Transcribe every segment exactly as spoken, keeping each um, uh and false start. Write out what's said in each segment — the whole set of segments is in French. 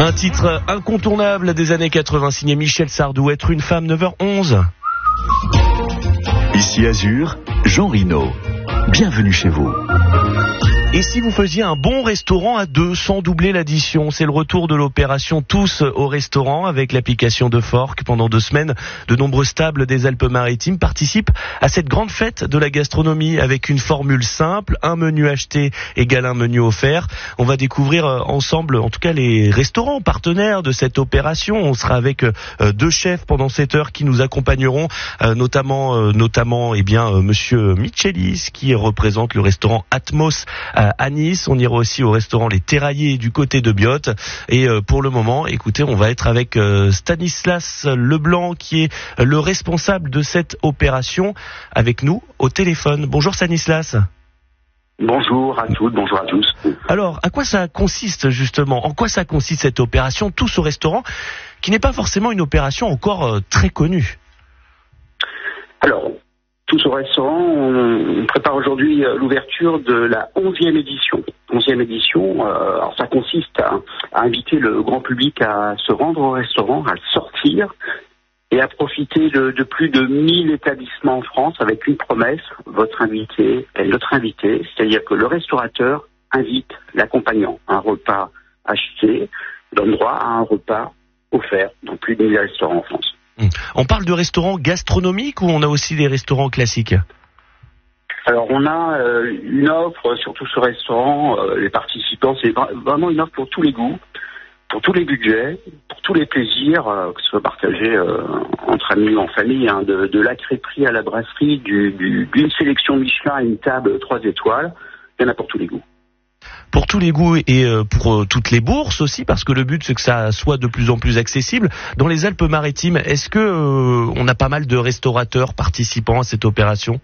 Un titre incontournable des années quatre-vingts, signé Michel Sardou, Être une femme, neuf heures onze. Ici Azur, Jean Rino. Bienvenue chez vous. Et si vous faisiez un bon restaurant à deux sans doubler l'addition? C'est le retour de l'opération Tous au restaurant avec l'application de Fork. Pendant deux semaines, de nombreux stables des Alpes-Maritimes participent à cette grande fête de la gastronomie avec une formule simple, un menu acheté égale un menu offert. On va découvrir ensemble, en tout cas, les restaurants partenaires de cette opération. On sera avec deux chefs pendant cette heure qui nous accompagneront, notamment, notamment, eh bien, monsieur Michelis qui représente le restaurant Atmos à Nice. On ira aussi au restaurant Les Terraillés du côté de Biot. Et pour le moment, écoutez, on va être avec Stanislas Leblanc qui est le responsable de cette opération avec nous au téléphone. Bonjour Stanislas. Bonjour à toutes, bonjour à tous. Alors, à quoi ça consiste justement? En quoi ça consiste cette opération Tous au restaurant, qui n'est pas forcément une opération encore très connue? Alors, Tous au restaurant, on prépare aujourd'hui l'ouverture de la onzième édition. onzième édition, euh, alors ça consiste à, à inviter le grand public à se rendre au restaurant, à sortir et à profiter de, de plus de mille établissements en France avec une promesse, votre invité est notre invité, c'est-à-dire que le restaurateur invite l'accompagnant. Un repas acheté donne droit à un repas offert dans plus de mille restaurants en France. On parle de restaurants gastronomiques ou on a aussi des restaurants classiques? Alors on a euh, une offre sur tout ce restaurant, euh, les participants, c'est vraiment une offre pour tous les goûts, pour tous les budgets, pour tous les plaisirs, euh, que ce soit partagé euh, entre amis ou en famille, hein, de, de la crêperie à la brasserie, du, du, d'une sélection Michelin à une table trois étoiles, il y en a pour tous les goûts. Pour tous les goûts et pour toutes les bourses aussi, parce que le but c'est que ça soit de plus en plus accessible. Dans les Alpes-Maritimes, est-ce que euh, on a pas mal de restaurateurs participants à cette opération?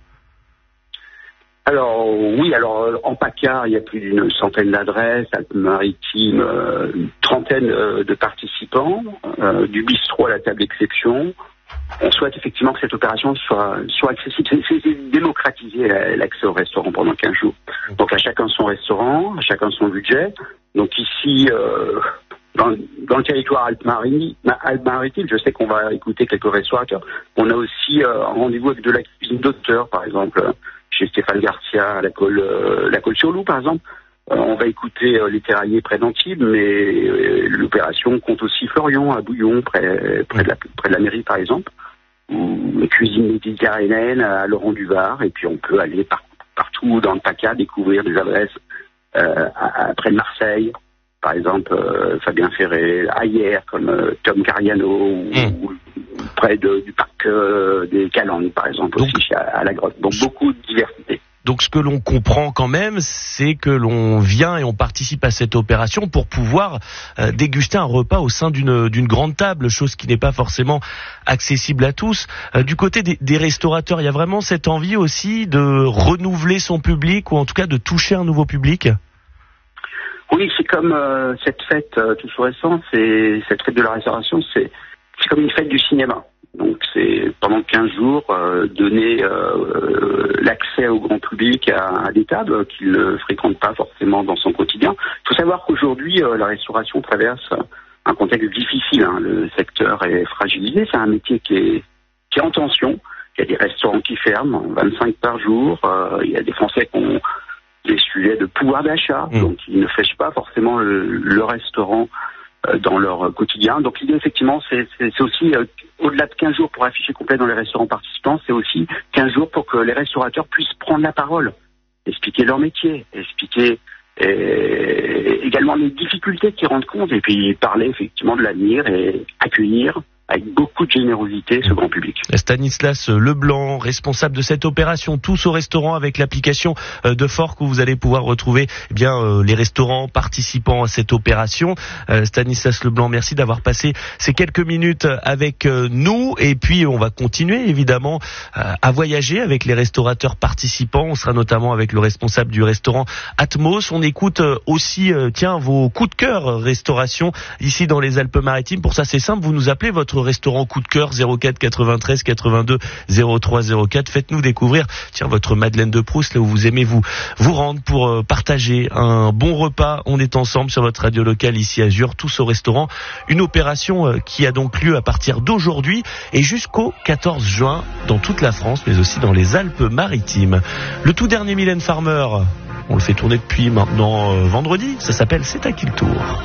Alors oui, alors en PACA, il y a plus d'une centaine d'adresses, Alpes-Maritimes, euh, une trentaine euh, de participants, euh, du bistrot à la table d'exception. On souhaite effectivement que cette opération soit, soit accessible. C'est, c'est, c'est démocratiser l'accès au restaurant pendant quinze jours. Donc à chacun son restaurant, à chacun son budget. Donc ici, euh, dans, dans le territoire Alpes-Maritimes, je sais qu'on va écouter quelques restaurateurs. On a aussi euh, un rendez-vous avec de la cuisine d'auteur, par exemple, chez Stéphane Garcia, à la Colle, euh, la Colle sur Loup, par exemple. Euh, on va écouter euh, les Terraillés près d'Antibes, mais euh, l'opération compte aussi Florian, à Bouillon, près, près, de la, près de la mairie, par exemple, ou une cuisine méditerranéenne à Laurent Duvar, et puis on peut aller par, partout dans le PACA découvrir des adresses euh, à, à, près de Marseille, par exemple euh, Fabien Ferré, ailleurs comme euh, Tom Cariano, ou, mmh. ou près de, du parc euh, des Calanques, par exemple, donc, aussi à, à la grotte. Donc beaucoup de diversité. Donc ce que l'on comprend quand même, c'est que l'on vient et on participe à cette opération pour pouvoir euh, déguster un repas au sein d'une, d'une grande table, chose qui n'est pas forcément accessible à tous. Euh, du côté des, des restaurateurs, il y a vraiment cette envie aussi de renouveler son public ou en tout cas de toucher un nouveau public? Oui, c'est comme euh, cette fête euh, tout récent, c'est cette fête de la restauration, c'est, c'est comme une fête du cinéma. Donc c'est pendant quinze jours euh, donner euh, l'accès au grand public à, à des tables qu'il ne fréquente pas forcément dans son quotidien. Il faut savoir qu'aujourd'hui euh, la restauration traverse un contexte difficile. Hein. Le secteur est fragilisé, c'est un métier qui est, qui est en tension. Il y a des restaurants qui ferment, vingt-cinq par jour. Euh, il y a des Français qui ont des sujets de pouvoir d'achat, mmh. donc ils ne fêchent pas forcément le, le restaurant dans leur quotidien. Donc l'idée effectivement c'est, c'est, c'est aussi euh, au-delà de quinze jours pour afficher complet dans les restaurants participants, c'est aussi quinze jours pour que les restaurateurs puissent prendre la parole, expliquer leur métier, expliquer et, également les difficultés qu'ils rendent compte et puis parler effectivement de l'avenir et accueillir avec beaucoup de générosité ce grand public. Stanislas Leblanc, responsable de cette opération Tous au restaurant avec l'application de Fork où vous allez pouvoir retrouver eh bien euh, les restaurants participants à cette opération. Euh, Stanislas Leblanc, merci d'avoir passé ces quelques minutes avec euh, nous et puis on va continuer évidemment euh, à voyager avec les restaurateurs participants. On sera notamment avec le responsable du restaurant Atmos. On écoute euh, aussi euh, tiens vos coups de cœur restauration ici dans les Alpes-Maritimes. Pour ça c'est simple, vous nous appelez votre votre restaurant coup de cœur, zéro quatre quatre-vingt-treize quatre-vingt-deux zéro trois zéro quatre. Faites-nous découvrir, tiens, votre Madeleine de Proust, là où vous aimez vous, vous rendre pour euh, partager un bon repas. On est ensemble sur votre radio locale ici à Azur, tous au restaurant. Une opération euh, qui a donc lieu à partir d'aujourd'hui et jusqu'au quatorze juin dans toute la France, mais aussi dans les Alpes-Maritimes. Le tout dernier Mylène Farmer, on le fait tourner depuis maintenant euh, vendredi, ça s'appelle C'est à qui le tour.